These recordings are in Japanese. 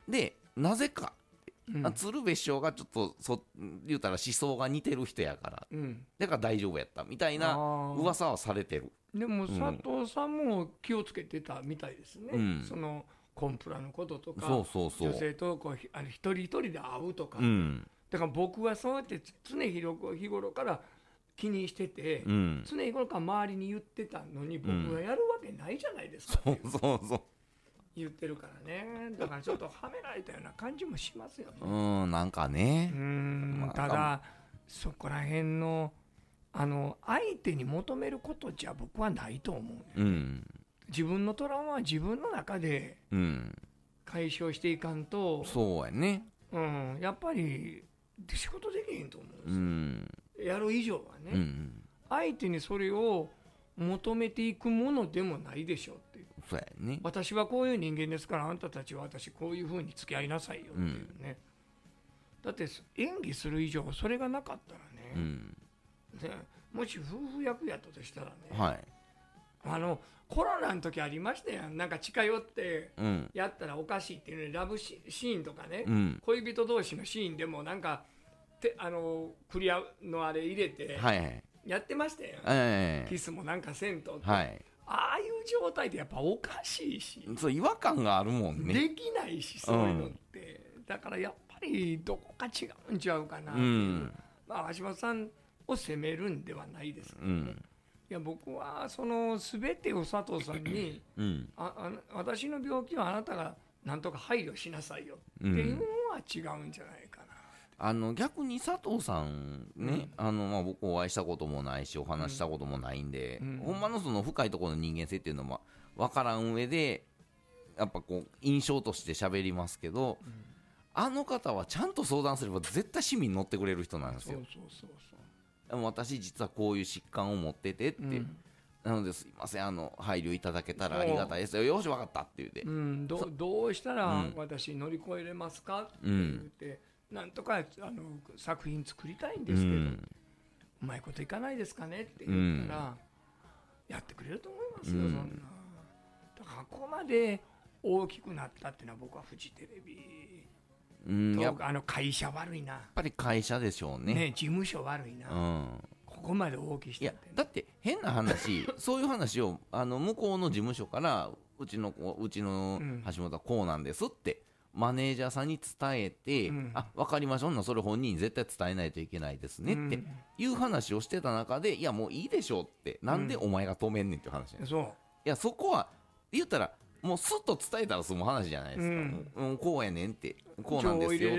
でなぜか、 うん鶴瓶師匠がちょっと言うたら思想が似てる人やからうんだから大丈夫やったみたいなあー噂はされてる。 でも佐藤さんも気をつけてたみたいですね、 うんそのコンプラのこととか、 そうそうそう女性とこう一人一人で会うとか、 うんだから僕はそうやって常日頃から気にしてて、 うん常日頃から周りに言ってたのに僕がやるわけないじゃないですか、 そうそうそう言ってるからね。だからちょっとはめられたような感じもしますよね。 なんかね、まあただそこら辺の相手に求めることじゃ僕はないと思う、ね、 うん自分のトラウマは自分の中でうん解消していかんと、 そうやねやっぱり仕事できへんと思うんですよ、 うんやる以上はね、 うん相手にそれを求めていくものでもないでしょうっていう。 そうやね私はこういう人間ですからあんたたちは私こういうふうに付き合いなさいよっていうね、だって演技する以上それがなかったらね、 うんねもし夫婦役やったとしたらね、 はいコロナの時ありましたやん、なんか近寄ってうんやったらおかしいっていうね、ラブシーンとかね、 うん恋人同士のシーンでもなんかクリアのあれ入れてはいはいやってましたやん、キスもなんかせんとって、 はいああいう状態でやっぱおかしいし、 そう違和感があるもんねできないしそういうのって、だからやっぱりどこか違うんちゃうかなっていう、まあ橋本さんを責めるんではないですけど、ねいや僕はその全てを佐藤さんに私の病気はあなたがなんとか配慮しなさいよっていうのは違うんじゃないかな、 逆に佐藤さんね、まあ、僕お会いしたこともないしお話したこともないんで、ほんまのその深いところの人間性っていうのも分からん上でやっぱこう印象として喋りますけど、あの方はちゃんと相談すれば絶対市民に乗ってくれる人なんですよ。 そうでも私実はこういう疾患を持っててって、なのですいません配慮いただけたらありがたいですよ、よし分かったって言うて、 どうしたら私乗り越えれますかって言って、なんとか作品作りたいんですけど、うまいこといかないですかねって言ったら、やってくれると思いますよ、そんな。だからここまで大きくなったっていうのは僕はフジテレビと会社悪いな、やっぱり会社でしょうね、 事務所悪いな、ここまで大きくしてって、 だって変な話そういう話を向こうの事務所からうちの橋本はこうなんですってマネージャーさんに伝えて、分かりましょう、それ本人に絶対伝えないといけないですねっていう話をしてた中で、いやもういいでしょうって、なんでお前が止めんねんっていう話ね、いやそこは言ったらもうすっと伝えたら済む話じゃないですか、こうやねんって、こうなんですよって、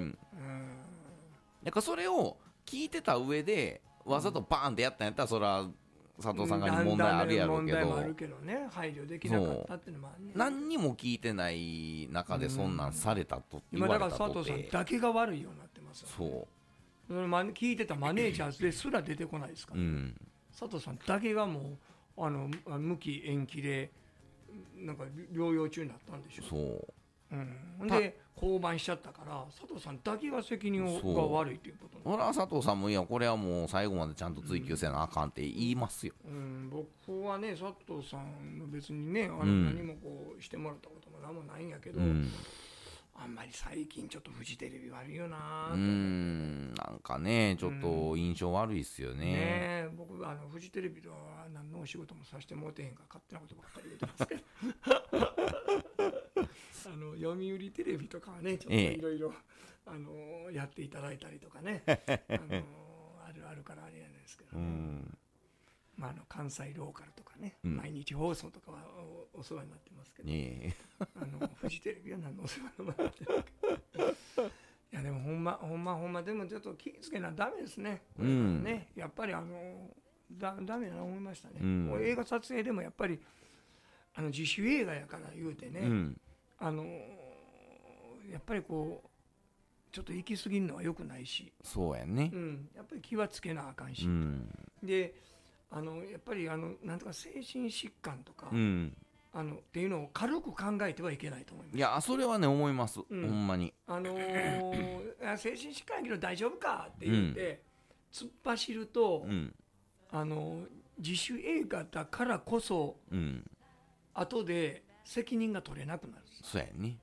だからそれを聞いてた上でわざとバーンってやったんやったらそれは佐藤さん側に問題あるやろうけど、 問題もあるけどね、配慮できなかったっていうのもあるね。 何にも聞いてない中でそんなんされたと言われたとて、 今だから佐藤さんだけが悪いようになってますよね。そう聞いてたマネージャーですら出てこないですから、佐藤さんだけがもう無期延期でなんか療養中になったんでしょ。で降板しちゃったから佐藤さんだけが責任が悪いということ。 ほら佐藤さんもいやこれはもう最後までちゃんと追及せなあかんって言いますよ。 僕はね佐藤さんの別にね何もこうしてもらったことも何もないんやけど、あんまり最近ちょっとフジテレビ悪いよなと。 なんかねちょっと印象悪いっすよね。 僕フジテレビでは何のお仕事もさせてもらってへんから勝手なことばっかり言ってますけど読売テレビとかはねちょっといろいろやっていただいたりとかねあるからあれやないですけど、まあ、関西ローカルとかね、毎日放送とかはお世話になってますけど、フジテレビは何のお世話にもなってないけどいやでもほんまでもちょっと気ぃつけなダメですね、ねやっぱりダメだな思いましたね、映画撮影でもやっぱり自主映画やから言うてね、やっぱりこうちょっと行き過ぎるのは良くないし、 そうやね、 やっぱり気はつけなあかんし、でやっぱりなんとか精神疾患とか、っていうのを軽く考えてはいけないと思います。 いやそれはね思います、ほんまに精神疾患やけど大丈夫かって言って、突っ走ると、自主映画だからこそ、後で責任が取れなくなる。 そうやね。